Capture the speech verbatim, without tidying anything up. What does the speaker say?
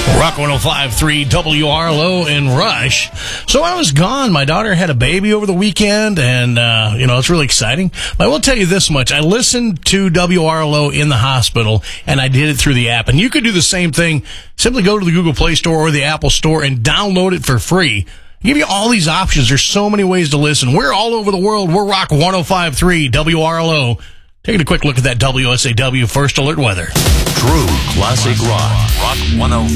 Rock one oh five point three W R L O in Rush. So I was gone. My daughter had a baby over the weekend, and, uh, you know, it's really exciting. But I will tell you this much. I listened to W R L O in the hospital, and I did it through the app. And you could do the same thing. Simply go to the Google Play Store or the Apple Store and download it for free. I give you all these options. There's so many ways to listen. We're all over the world. We're Rock one oh five point three W R L O. Taking a quick look at that W S A W First Alert weather. True classic rock. Rock one oh five.